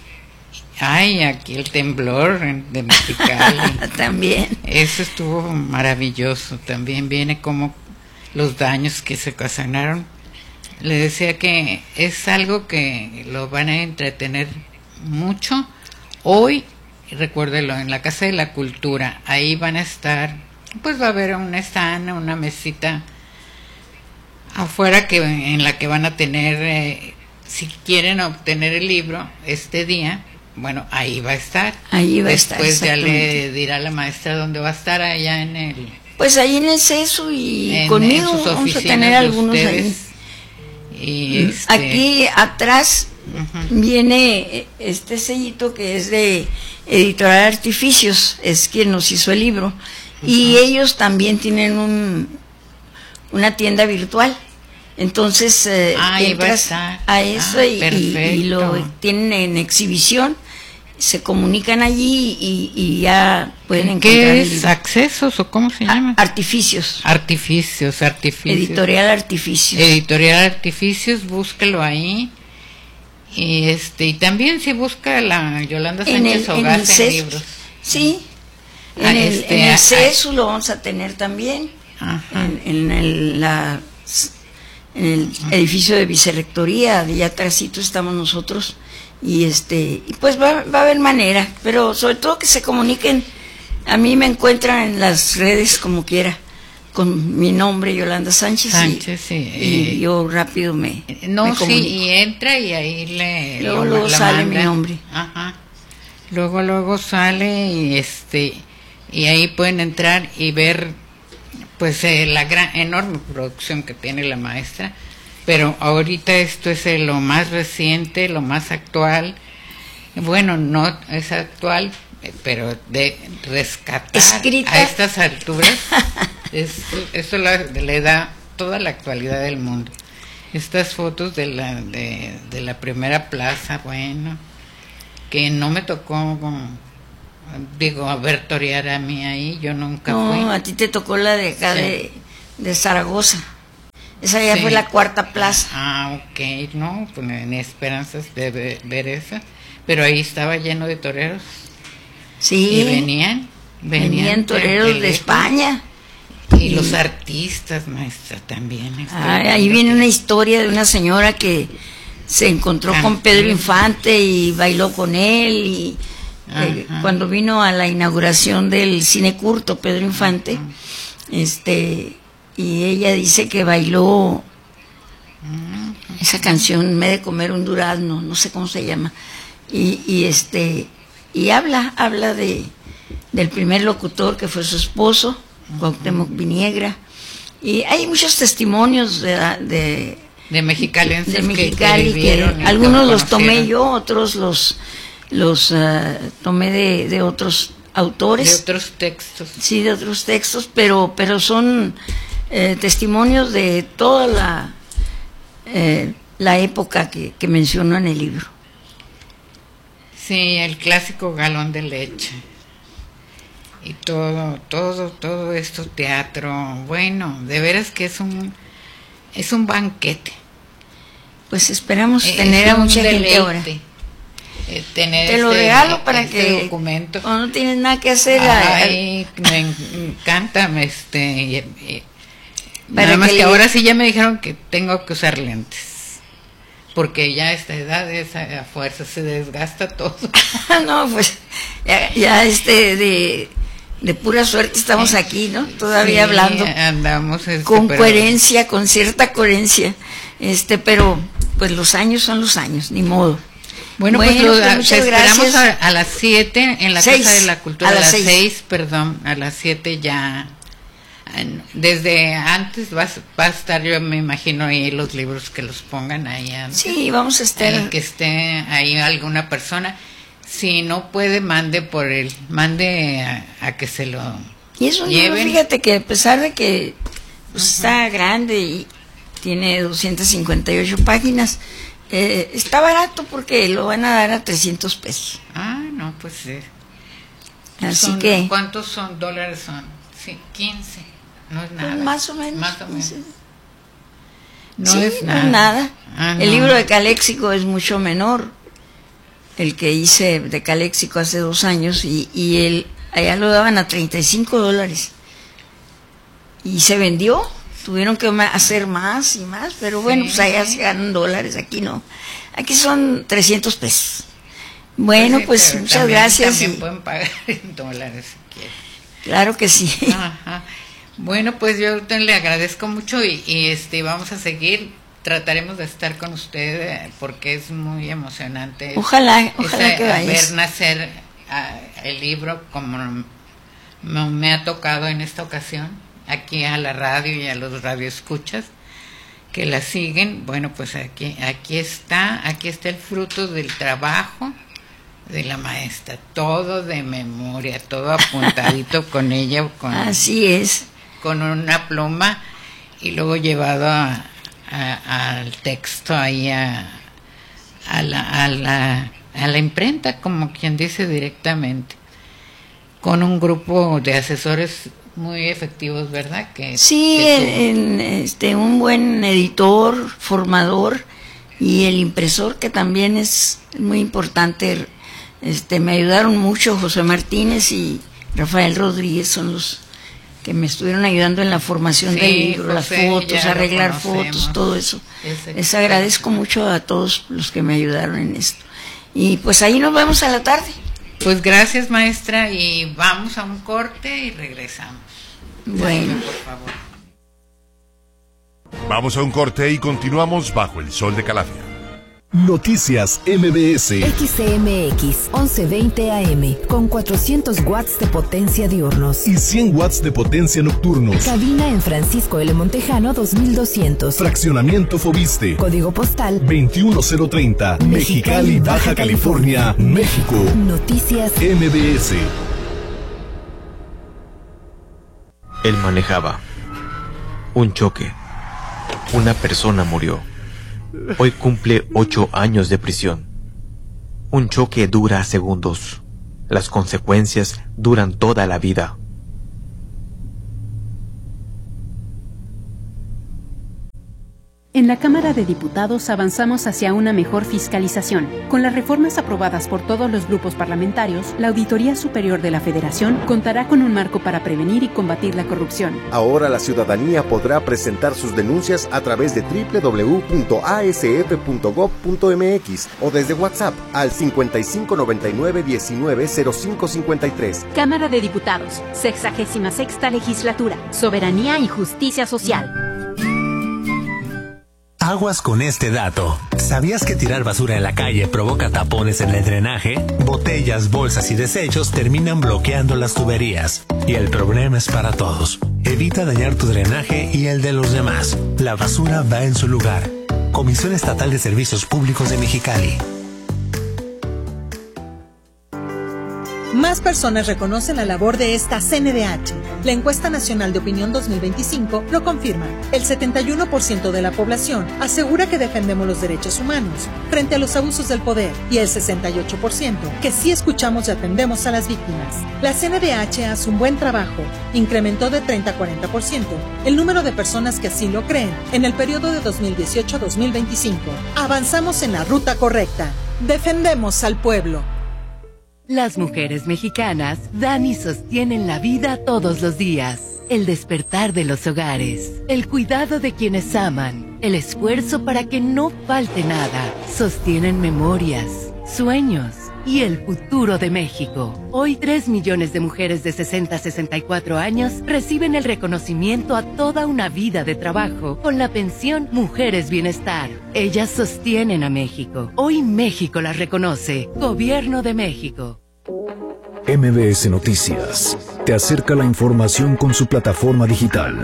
ay, aquí el temblor de Mexicali. También. Eso estuvo maravilloso. También viene como los daños que se ocasionaron. Le decía que es algo que lo van a entretener mucho. Hoy, recuérdelo, en la Casa de la Cultura, ahí van a estar, pues va a haber una stand, una mesita afuera en la que van a tener, si quieren obtener el libro este día, bueno, ahí va a estar. Ahí va a estar. Después ya le dirá la maestra dónde va a estar, allá en el... Pues ahí en el CESU y conmigo en sus vamos a tener algunos ahí. Y aquí atrás viene este sellito que es de Editorial Artificios, es quien nos hizo el libro, y ellos también tienen una tienda virtual. Entonces entras a eso y lo tienen en exhibición, se comunican allí y ya pueden encontrar. ¿Qué es? ¿Accesos o cómo se llama? Artificios. Artificios. Editorial Artificios. Editorial Artificios, búsquelo ahí. Y y también si busca la Yolanda Sánchez Ogaz en libros. Sí. En el CESU lo vamos a tener también. En el edificio de vicerrectoría, de allá atrásito estamos nosotros, y pues va a haber manera, pero sobre todo que se comuniquen. A mí me encuentran en las redes como quiera, con mi nombre, Yolanda Sánchez, y yo rápido me comunico. Y entra y ahí luego sale mi nombre. Luego sale y ahí pueden entrar y ver pues la gran enorme producción que tiene la maestra, pero ahorita esto es lo más reciente, lo más actual. Bueno, no es actual, pero de rescatar escrita a estas alturas, eso le da toda la actualidad del mundo. Estas fotos de la primera plaza, bueno, que no me tocó, ver torear a mí ahí, yo nunca fui. No, a ti te tocó la de acá de Zaragoza. Esa ya fue la cuarta plaza. Ah, ok, no, pues ni esperanzas de ver esa, pero ahí estaba lleno de toreros. Sí. Y venían toreros de España. Y los artistas, maestra, también. Ahí viene una historia de una señora que se encontró con Pedro Infante y bailó con él. Y cuando vino a la inauguración del Cine Curto, Pedro Infante, y ella dice que bailó esa canción, Me he de comer un durazno, no sé cómo se llama. Y habla del primer locutor que fue su esposo, Cuauhtémoc Viniegra, y hay muchos testimonios de mexicalenses de Mexicali que vivieron, algunos los tomé yo, otros los tomé de otros autores, de otros textos. Sí, de otros textos, pero son testimonios de toda la época que menciono en el libro. Sí, el clásico galón de leche. Y todo esto, teatro, bueno, de veras que es un banquete. Pues esperamos tener a mucha gente ahora. Tener te lo regalo para que documento. Cuando no tienes nada que hacer. Ay, me encanta, nada más que ahora sí ya me dijeron que tengo que usar lentes, porque ya a esta edad a fuerza se desgasta todo. No, pues ya de pura suerte estamos aquí, ¿no? Todavía hablando. Andamos con coherencia, con cierta coherencia. Pero pues los años son los años, ni modo. Bueno, pues muchas esperamos gracias. a las 7 en la 6, Casa de la Cultura, a las 6, perdón, a las 7 ya. Desde antes va a estar, yo me imagino, ahí los libros que los pongan ahí antes. Sí, vamos a estar. Que esté ahí alguna persona. Si no puede, mande a que se lo Y es un libro, fíjate que a pesar de que está grande y tiene 258 páginas, está barato porque lo van a dar a $300. Ah, no, pues sí. Así que... ¿Cuántos son dólares? Son 15. No es nada. Pues más o menos. No es nada. El libro de Caléxico es mucho menor. El que hice de Caléxico hace 2 años y allá lo daban a $35 y se vendió. Tuvieron que hacer más y más, pero bueno, pues allá se ganan dólares, aquí no. Aquí son $300. Bueno, pues muchas gracias. También pueden pagar en dólares si quieren. Claro que sí. Ajá. Bueno, pues yo le agradezco mucho y vamos a seguir. Trataremos de estar con usted porque es muy emocionante. Ojalá que vayas. Ver nacer el libro como me ha tocado en esta ocasión, aquí a la radio y a los radioescuchas que la siguen. Bueno, pues aquí está el fruto del trabajo de la maestra, todo de memoria, todo apuntadito con ella, así es, con una pluma y luego llevado al texto ahí a la imprenta, como quien dice, directamente, con un grupo de asesores muy efectivos, ¿verdad? Sí, un buen editor, formador, y el impresor, que también es muy importante. Me ayudaron mucho José Martínez y Rafael Rodríguez, son los que me estuvieron ayudando en la formación del libro, José, las fotos, arreglar fotos, todo eso. Les agradezco mucho a todos los que me ayudaron en esto. Y pues ahí nos vemos a la tarde. Pues gracias, maestra, y vamos a un corte y regresamos. Bueno. Por favor. Vamos a un corte y continuamos bajo el sol de Calafia. Noticias MBS. XCMX 1120 AM con 400 watts de potencia diurnos y 100 watts de potencia nocturnos. Cabina en Francisco L. Montejano 2200. Fraccionamiento Fobiste. Código postal 21030. Mexicali, Baja California, México. Noticias MBS. Él manejaba. Un choque. Una persona murió. Hoy cumple 8 años de prisión. Un choque dura segundos. Las consecuencias duran toda la vida. En la Cámara de Diputados avanzamos hacia una mejor fiscalización. Con las reformas aprobadas por todos los grupos parlamentarios, la Auditoría Superior de la Federación contará con un marco para prevenir y combatir la corrupción. Ahora la ciudadanía podrá presentar sus denuncias a través de www.asf.gov.mx o desde WhatsApp al 5599190553. Cámara de Diputados, 66ª Legislatura, Soberanía y Justicia Social. Aguas con este dato. ¿Sabías que tirar basura en la calle provoca tapones en el drenaje? Botellas, bolsas y desechos terminan bloqueando las tuberías. Y el problema es para todos. Evita dañar tu drenaje y el de los demás. La basura va en su lugar. Comisión Estatal de Servicios Públicos de Mexicali. Más personas reconocen la labor de esta CNDH. La encuesta nacional de opinión 2025 lo confirma. El 71% de la población asegura que defendemos los derechos humanos frente a los abusos del poder y el 68% que sí escuchamos y atendemos a las víctimas. La CNDH hace un buen trabajo. Incrementó de 30 a 40% el número de personas que así lo creen en el periodo de 2018 a 2025. Avanzamos en la ruta correcta. Defendemos al pueblo. Las mujeres mexicanas dan y sostienen la vida todos los días. El despertar de los hogares, el cuidado de quienes aman, el esfuerzo para que no falte nada. Sostienen memorias, sueños y el futuro de México. Hoy 3 millones de mujeres de 60 a 64 años reciben el reconocimiento a toda una vida de trabajo con la pensión Mujeres Bienestar. Ellas sostienen a México. Hoy México las reconoce. Gobierno de México. MBS Noticias te acerca la información con su plataforma digital.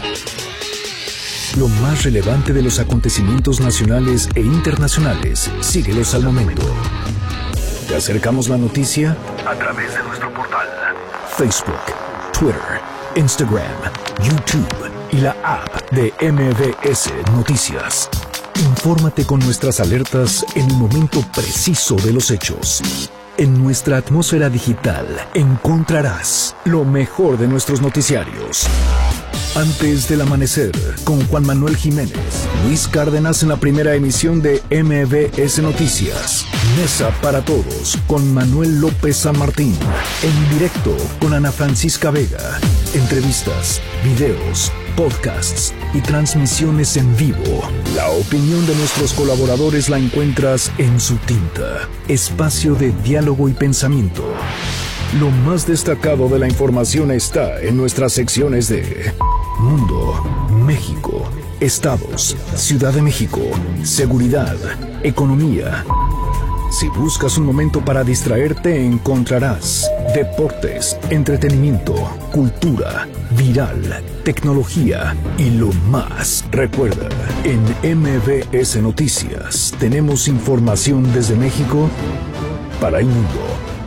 Lo más relevante de los acontecimientos nacionales e internacionales. Síguelos al momento. Te acercamos la noticia a través de nuestro portal, Facebook, Twitter, Instagram, YouTube y la app de MBS Noticias. Infórmate con nuestras alertas en el momento preciso de los hechos. En nuestra atmósfera digital encontrarás lo mejor de nuestros noticiarios. Antes del amanecer, con Juan Manuel Jiménez, Luis Cárdenas en la primera emisión de MBS Noticias. Mesa para Todos, con Manuel López San Martín. En directo, con Ana Francisca Vega. Entrevistas, videos, podcasts y transmisiones en vivo. La opinión de nuestros colaboradores la encuentras en Su Tinta, espacio de diálogo y pensamiento. Lo más destacado de la información está en nuestras secciones de Mundo, México, Estados, Ciudad de México, Seguridad, Economía. Si buscas un momento para distraerte, encontrarás deportes, entretenimiento, cultura, viral, tecnología y lo más. Recuerda, en MBS Noticias tenemos información desde México para el mundo.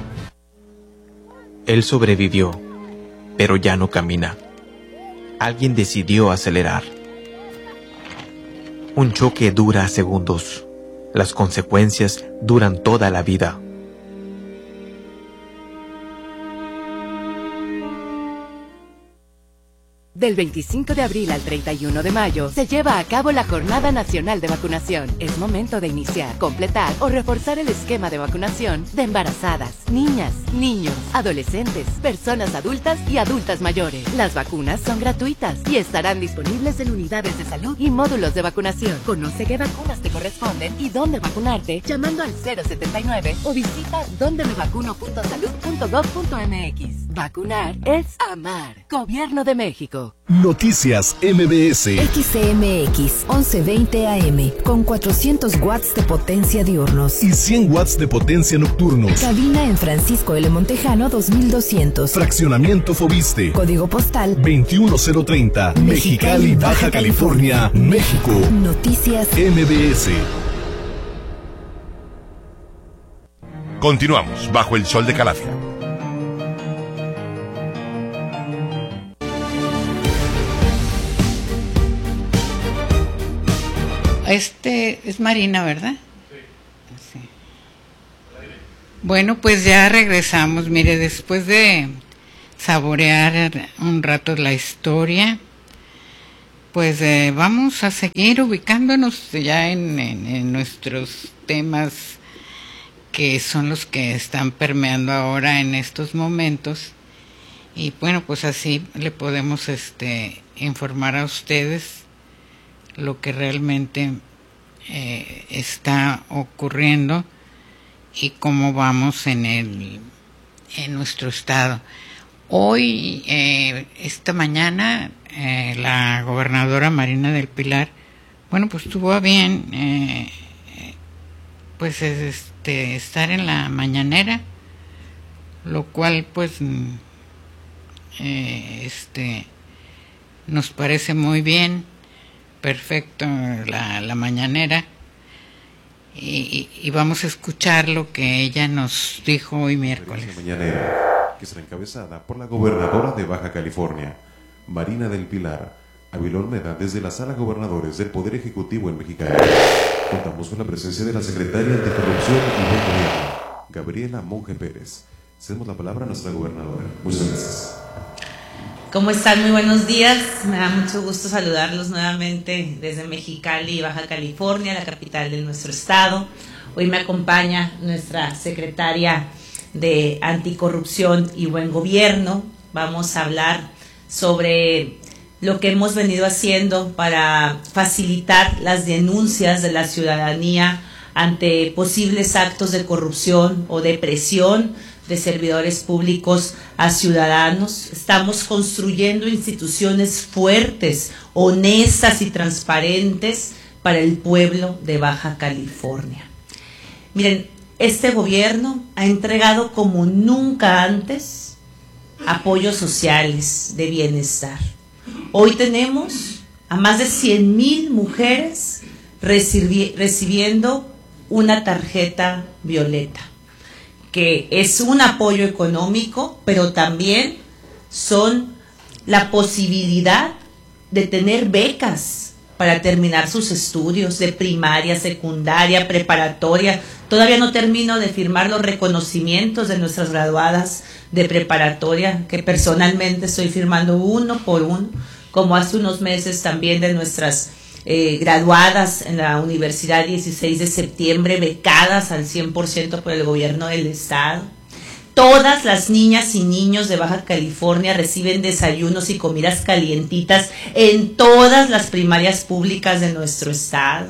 Él sobrevivió, pero ya no camina. Alguien decidió acelerar. Un choque dura segundos. Las consecuencias duran toda la vida. Del 25 de abril al 31 de mayo se lleva a cabo la Jornada Nacional de Vacunación. Es momento de iniciar, completar o reforzar el esquema de vacunación de embarazadas, niñas, niños, adolescentes, personas adultas y adultas mayores. Las vacunas son gratuitas y estarán disponibles en unidades de salud y módulos de vacunación. Conoce qué vacunas te corresponden y dónde vacunarte llamando al 079 o visita dondemevacuno.salud.gov.mx. Vacunar es amar. Gobierno de México. Radio. Noticias MBS. XCMX 1120 AM con 400 watts de potencia diurnos Y 100 watts de potencia nocturnos. Cabina en Francisco L. Montejano 2200. Fraccionamiento Fobiste. Código postal 21030. Mexicali, Baja California, México. Noticias MBS. Continuamos bajo el sol de Calafia. Es Marina, ¿verdad? Sí. Bueno, pues ya regresamos. Mire, después de saborear un rato la historia, pues vamos a seguir ubicándonos ya en nuestros temas, que son los que están permeando ahora en estos momentos. Y bueno, pues así le podemos informar a ustedes lo que realmente está ocurriendo y cómo vamos en nuestro estado. Hoy, esta mañana, la gobernadora Marina del Pilar, bueno, pues tuvo a bien pues estar en la mañanera, lo cual pues nos parece muy bien. Perfecto, la mañanera, y vamos a escuchar lo que ella nos dijo hoy miércoles. La mañanera, que será encabezada por la gobernadora de Baja California, Marina del Pilar, Ávila Olmeda, desde la Sala Gobernadores del Poder Ejecutivo en Mexicali. Contamos con la presencia de la secretaria Anticorrupción y Buen Gobierno, Gabriela Monge Pérez. Cedemos la palabra a nuestra gobernadora. Muchas gracias. ¿Cómo están? Muy buenos días. Me da mucho gusto saludarlos nuevamente desde Mexicali, Baja California, la capital de nuestro estado. Hoy me acompaña nuestra secretaria de Anticorrupción y Buen Gobierno. Vamos a hablar sobre lo que hemos venido haciendo para facilitar las denuncias de la ciudadanía ante posibles actos de corrupción o de presión de servidores públicos a ciudadanos. Estamos construyendo instituciones fuertes, honestas y transparentes para el pueblo de Baja California. Miren, este gobierno ha entregado como nunca antes apoyos sociales de bienestar. Hoy tenemos a más de 100,000 mujeres recibiendo una tarjeta violeta, que es un apoyo económico, pero también son la posibilidad de tener becas para terminar sus estudios de primaria, secundaria, preparatoria. Todavía no termino de firmar los reconocimientos de nuestras graduadas de preparatoria, que personalmente estoy firmando uno por uno, como hace unos meses también de nuestras graduadas en la Universidad 16 de septiembre, becadas al 100% por el gobierno del estado. Todas las niñas y niños de Baja California reciben desayunos y comidas calientitas en todas las primarias públicas de nuestro estado.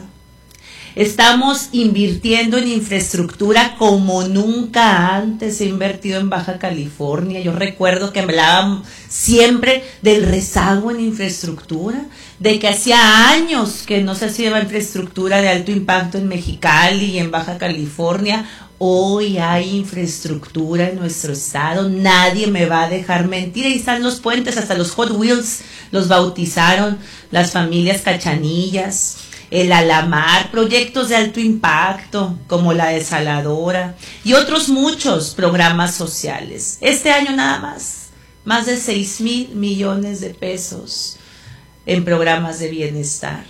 Estamos invirtiendo en infraestructura como nunca antes se ha invertido en Baja California. Yo recuerdo que hablaban siempre del rezago en infraestructura, de que hacía años que no se hacía infraestructura de alto impacto en Mexicali y en Baja California. Hoy hay infraestructura en nuestro estado, nadie me va a dejar mentir. Ahí están los puentes, hasta los Hot Wheels los bautizaron las familias Cachanillas. El Alamar, proyectos de alto impacto como la desaladora y otros muchos programas sociales. Este año nada más de 6,000 millones de pesos en programas de bienestar.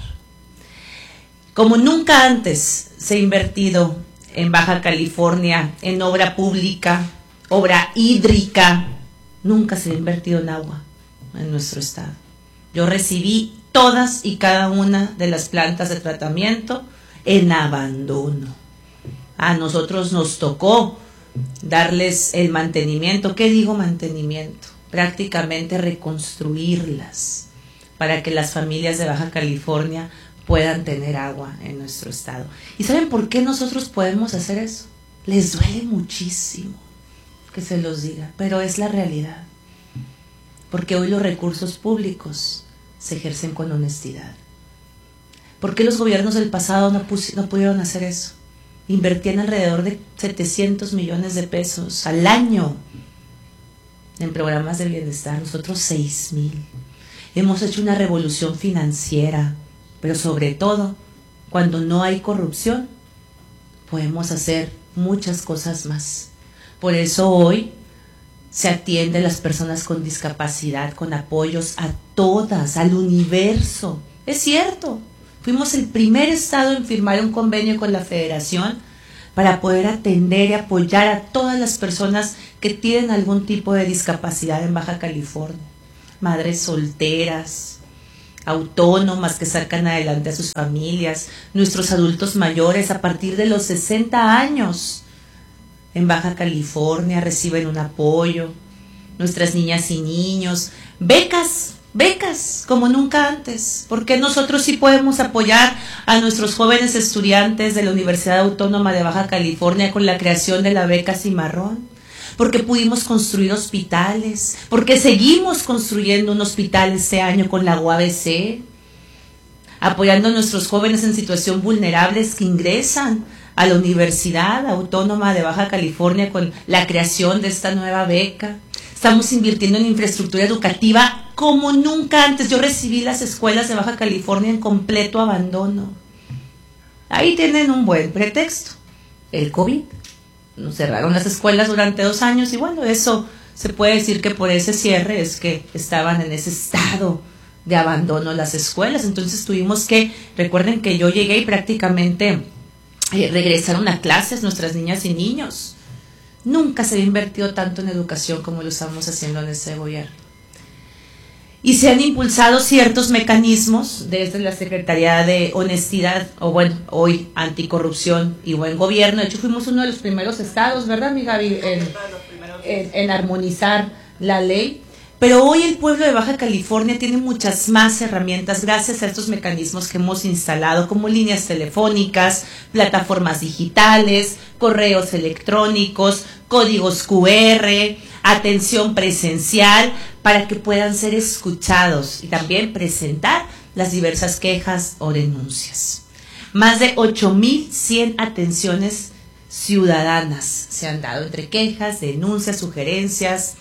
Como nunca antes se ha invertido en Baja California en obra pública, obra hídrica. Nunca se ha invertido en agua en nuestro estado. Yo recibí todas y cada una de las plantas de tratamiento en abandono. A nosotros nos tocó darles el mantenimiento. ¿Qué digo mantenimiento? Prácticamente reconstruirlas para que las familias de Baja California puedan tener agua en nuestro estado. ¿Y saben por qué nosotros podemos hacer eso? Les duele muchísimo que se los diga, pero es la realidad. Porque hoy los recursos públicos se ejercen con honestidad. ¿Por qué los gobiernos del pasado no pudieron hacer eso? Invertían alrededor de 700 millones de pesos al año en programas de bienestar, nosotros 6,000. Hemos hecho una revolución financiera, pero sobre todo, cuando no hay corrupción, podemos hacer muchas cosas más. Por eso hoy se atiende a las personas con discapacidad, con apoyos a todas, al universo. Es cierto, fuimos el primer estado en firmar un convenio con la Federación para poder atender y apoyar a todas las personas que tienen algún tipo de discapacidad en Baja California. Madres solteras, autónomas que sacan adelante a sus familias, nuestros adultos mayores a partir de los 60 años en Baja California reciben un apoyo, nuestras niñas y niños, becas como nunca antes, porque nosotros sí podemos apoyar a nuestros jóvenes estudiantes de la Universidad Autónoma de Baja California con la creación de la beca Cimarrón, porque pudimos construir hospitales, porque seguimos construyendo un hospital este año con la UABC, apoyando a nuestros jóvenes en situación vulnerables que ingresan a la Universidad Autónoma de Baja California con la creación de esta nueva beca. Estamos invirtiendo en infraestructura educativa como nunca antes. Yo recibí las escuelas de Baja California en completo abandono. Ahí tienen un buen pretexto, el COVID. Nos cerraron las escuelas durante 2 años y bueno, eso se puede decir que por ese cierre es que estaban en ese estado de abandono las escuelas. Entonces tuvimos que, recuerden que yo llegué y prácticamente regresaron a clases nuestras niñas y niños. Nunca se había invertido tanto en educación como lo estamos haciendo en este gobierno. Y se han impulsado ciertos mecanismos desde la Secretaría de Honestidad, o bueno, hoy Anticorrupción y Buen Gobierno. De hecho, fuimos uno de los primeros estados, ¿verdad, mi Gaby? En armonizar la ley. Pero hoy el pueblo de Baja California tiene muchas más herramientas gracias a estos mecanismos que hemos instalado, como líneas telefónicas, plataformas digitales, correos electrónicos, códigos QR, atención presencial, para que puedan ser escuchados y también presentar las diversas quejas o denuncias. Más de 8,100 atenciones ciudadanas se han dado entre quejas, denuncias, sugerencias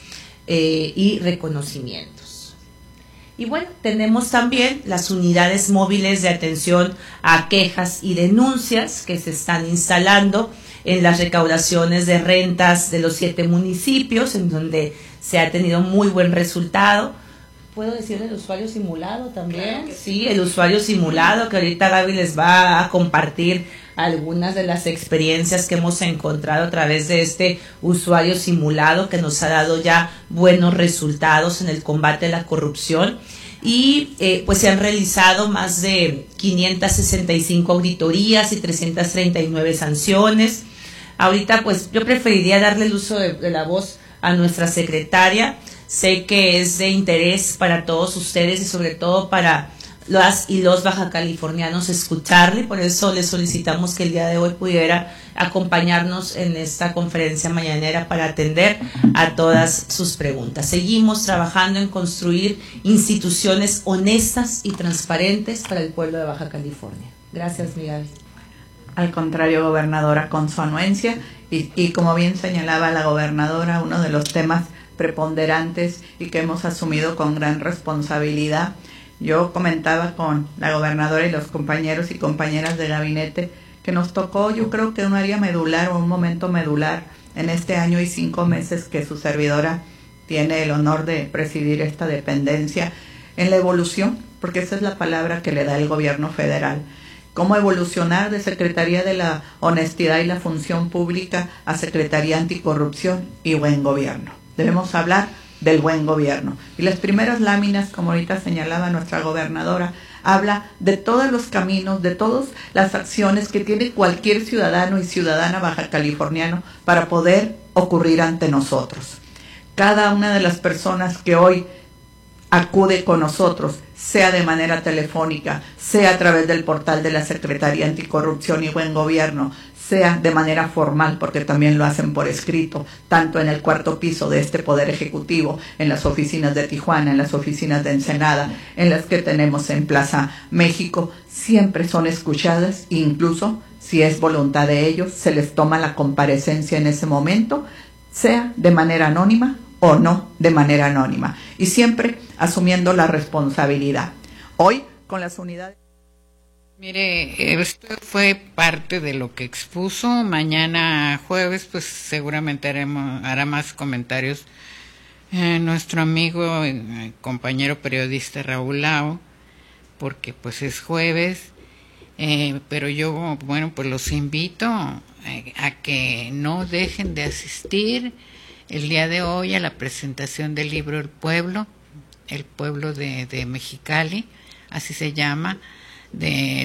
y reconocimientos. Y bueno, tenemos también las unidades móviles de atención a quejas y denuncias que se están instalando en las recaudaciones de rentas de los 7 municipios, en donde se ha tenido muy buen resultado. ¿Puedo decir el usuario simulado también? Claro, sí, el usuario simulado, que ahorita Gaby les va a compartir algunas de las experiencias que hemos encontrado a través de este usuario simulado, que nos ha dado ya buenos resultados en el combate a la corrupción. Y pues se han realizado más de 565 auditorías y 339 sanciones. Ahorita pues yo preferiría darle el uso de la voz a nuestra secretaria. Sé que es de interés para todos ustedes y sobre todo para las y los bajacalifornianos escucharle, por eso le solicitamos que el día de hoy pudiera acompañarnos en esta conferencia mañanera para atender a todas sus preguntas. Seguimos trabajando en construir instituciones honestas y transparentes para el pueblo de Baja California. Gracias, Miguel. Al contrario, gobernadora, con su anuencia y como bien señalaba la gobernadora, uno de los temas preponderantes y que hemos asumido con gran responsabilidad. Yo comentaba con la gobernadora y los compañeros y compañeras de gabinete que nos tocó, yo creo que un área medular o un momento medular en este año y 5 meses que su servidora tiene el honor de presidir esta dependencia, en la evolución, porque esa es la palabra que le da el gobierno federal. Cómo evolucionar de Secretaría de la Honestidad y la Función Pública a Secretaría Anticorrupción y Buen Gobierno. Debemos hablar del buen gobierno. Y las primeras láminas, como ahorita señalaba nuestra gobernadora, habla de todos los caminos, de todas las acciones que tiene cualquier ciudadano y ciudadana baja californiano para poder ocurrir ante nosotros. Cada una de las personas que hoy acude con nosotros, sea de manera telefónica, sea a través del portal de la Secretaría Anticorrupción y Buen Gobierno, sea de manera formal, porque también lo hacen por escrito, tanto en el cuarto piso de este Poder Ejecutivo, en las oficinas de Tijuana, en las oficinas de Ensenada, en las que tenemos en Plaza México, siempre son escuchadas, incluso si es voluntad de ellos, se les toma la comparecencia en ese momento, sea de manera anónima o no de manera anónima, y siempre asumiendo la responsabilidad. Hoy, con las unidades... Mire, esto fue parte de lo que expuso. Mañana jueves, pues seguramente hará más comentarios nuestro amigo y compañero periodista Raúl Lao, porque pues es jueves. Pero yo, bueno, pues los invito a que no dejen de asistir el día de hoy a la presentación del libro El Pueblo de Mexicali, así se llama, de